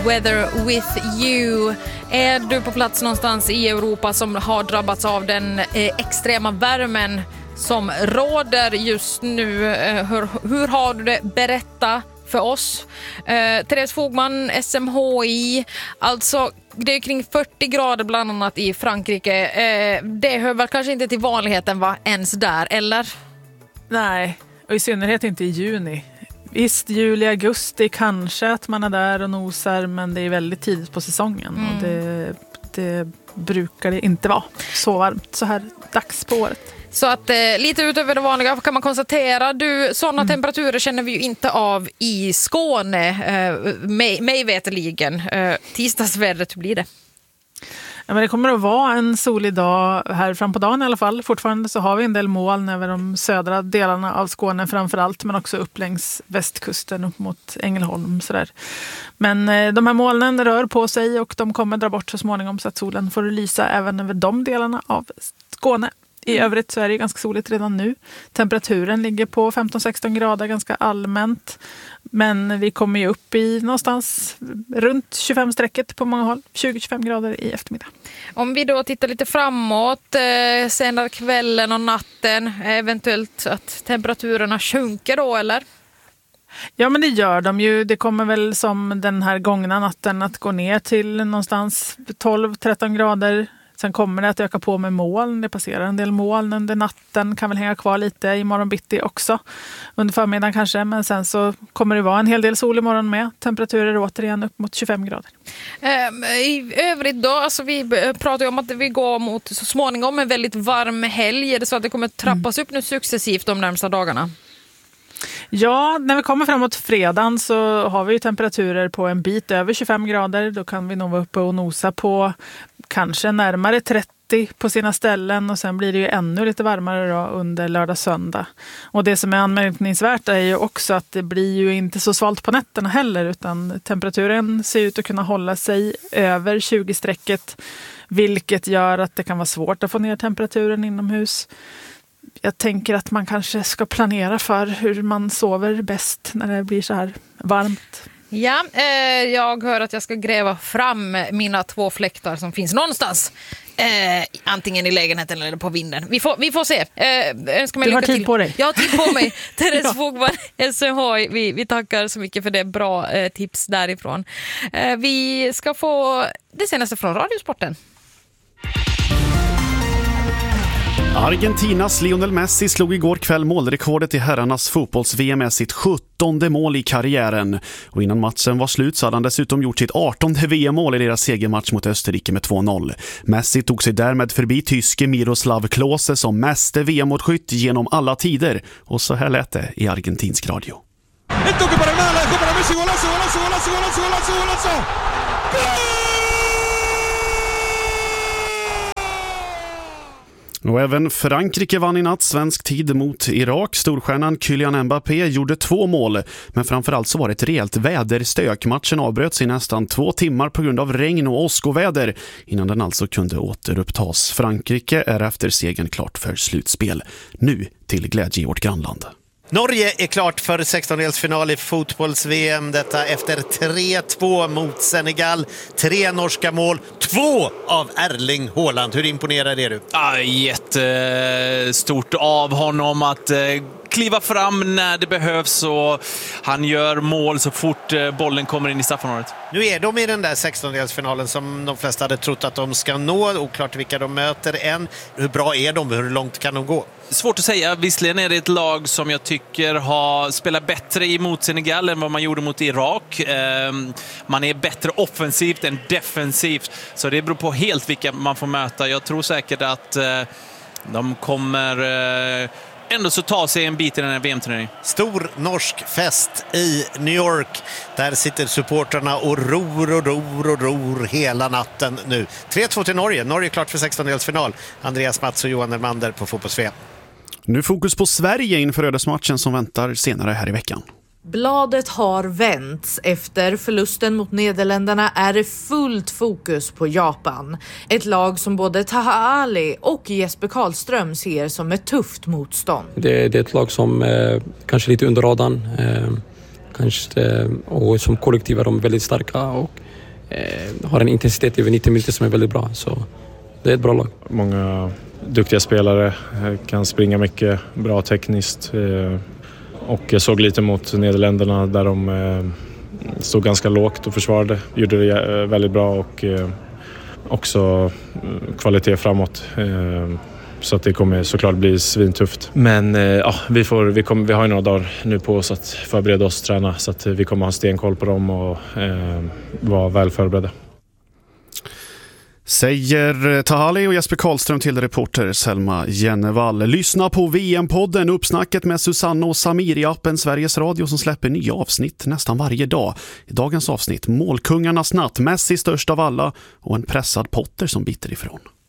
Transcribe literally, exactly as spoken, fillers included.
Weather with you. Är du på plats någonstans i Europa som har drabbats av den eh, extrema värmen som råder just nu? Eh, hur, hur har du det? Berätta för oss. Eh, Therese Fogman, S M H I. Alltså, det är kring fyrtio grader bland annat i Frankrike. Eh, det hör väl kanske inte till vanligheten, va? Ens där, eller? Nej, och i synnerhet inte i juni. Visst, juli, augusti kanske att man är där och nosar, men det är väldigt tidigt på säsongen. Mm. Och det, det brukar det inte vara så varmt så här dags på året. Så att eh, lite utöver det vanliga kan man konstatera. Du, sådana mm. temperaturer känner vi ju inte av i Skåne, eh, mig, mig veterligen. Eh, tisdagsvädret, hur blir det? Ja, men det kommer att vara en solig dag här fram på dagen i alla fall. Fortfarande så har vi en del moln över de södra delarna av Skåne framförallt, men också upp längs västkusten upp mot Ängelholm. Sådär. Men eh, de här molnen rör på sig och de kommer dra bort så småningom, så att solen får lysa även över de delarna av Skåne. I övrigt så är det ganska soligt redan nu. Temperaturen ligger på femton sexton grader ganska allmänt. Men vi kommer ju upp i någonstans runt tjugofem-strecket på många håll. tjugo till tjugofem grader i eftermiddag. Om vi då tittar lite framåt, eh, senare kvällen och natten, eventuellt att temperaturerna sjunker då, eller? Ja, men det gör de ju. Det kommer väl som den här gångna natten att gå ner till någonstans tolv tretton grader. Sen kommer det att öka på med moln. Det passerar en del moln under natten. Kan väl hänga kvar lite i morgon bitti också. Under förmiddagen kanske. Men sen så kommer det vara en hel del sol i morgon med. Temperaturer återigen upp mot tjugofem grader. I övrigt då, alltså vi pratar ju om att vi går mot så småningom en väldigt varm helg. Är det så att det kommer trappas upp nu successivt de närmsta dagarna? Ja, när vi kommer framåt fredagen så har vi ju temperaturer på en bit över tjugofem grader. Då kan vi nog vara uppe och nosa på kanske närmare trettio på sina ställen, och sen blir det ju ännu lite varmare då under lördag söndag. Och det som är anmärkningsvärt är ju också att det blir ju inte så svalt på nätterna heller, utan temperaturen ser ut att kunna hålla sig över tjugo-strecket, vilket gör att det kan vara svårt att få ner temperaturen inomhus. Jag tänker att man kanske ska planera för hur man sover bäst när det blir så här varmt. Ja, eh, jag hör att jag ska gräva fram mina två fläktar som finns någonstans. Eh, antingen i lägenheten eller på vinden. Vi får, vi får se. Eh, önskar mig du har lycka tid till. på dig. Jag har tid på mig. Therese ja. Fogman, S M H I. Vi, vi tackar så mycket för det. Bra eh, tips därifrån. Eh, vi ska få det senaste från Radiosporten. Argentinas Lionel Messi slog igår kväll målrekordet i herrarnas fotbolls-V M med sitt sjuttonde mål i karriären. Och innan matchen var slut så hade han dessutom gjort sitt artonde V M-mål i deras segermatch mot Österrike med två noll. Messi tog sig därmed förbi tyske Miroslav Klose som meste V M-målskytt genom alla tider. Och så här lät det i argentinsk radio. El toque para nada, dejó para Messi, golazo, golazo, golazo, golazo, golazo, golazo. Och även Frankrike vann i natt svensk tid mot Irak. Storstjärnan Kylian Mbappé gjorde två mål, men framförallt så var det ett rejält väderstök. Matchen avbröts i nästan två timmar på grund av regn och åskoväder innan den alltså kunde återupptas. Frankrike är efter segern klart för slutspel. Nu till glädje i vårt grannland. Norge är klart för sextondelsfinal i fotbolls-V M. Detta efter tre två mot Senegal. Tre norska mål. Två av Erling Haaland. Hur imponerad är du? Ah, jättestort av honom att eh, kliva fram när det behövs, och han gör mål så fort eh, bollen kommer in i straffområdet. Nu är de i den där sextondelsfinalen som de flesta hade trott att de ska nå. Oklart vilka de möter än. Hur bra är de? Hur långt kan de gå? Svårt att säga. Visserligen är det ett lag som jag tycker har spelat bättre emot Senegal än vad man gjorde mot Irak. Eh, man är bättre offensivt än defensivt. Så det beror på helt vilka man får möta. Jag tror säkert att eh, de kommer eh, ändå så ta sig en bit i den här V M-turneringen. Stor norsk fest i New York. Där sitter supporterna och ror och ror och ror hela natten nu. tre två till Norge. Norge är klart för sextondelsfinal. Andreas Mats och Johan Elmander på fotbolls-V M. Nu fokus på Sverige inför ödesmatchen som väntar senare här i veckan. Bladet har vänts. Efter förlusten mot Nederländerna är det fullt fokus på Japan. Ett lag som både Taha Ali och Jesper Karlström ser som ett tufft motstånd. Det, det är ett lag som eh, kanske lite under radarn. Eh, kanske, eh, och som kollektiv är de väldigt starka. Och eh, har en intensitet över nittio minuter som är väldigt bra. Så det är ett bra lag. Många duktiga spelare, kan springa mycket, bra tekniskt. Eh, och jag såg lite mot Nederländerna där de eh, stod ganska lågt och försvarade. Gjorde det väldigt bra och eh, också kvalitet framåt. Eh, så att det kommer såklart bli svintufft. Men eh, ja, vi, får, vi, kommer, vi har ju några dagar nu på oss att förbereda oss och träna. Så att vi kommer ha stenkoll på dem och eh, vara väl förberedda. Säger Tahali och Jesper Karlström till reporter Selma Jennevall. Lyssna på V M-podden, uppsnacket med Susanne och Samir i appen Sveriges Radio som släpper nya avsnitt nästan varje dag. I dagens avsnitt, målkungarnas natt, Messi störst av alla och en pressad Potter som biter ifrån.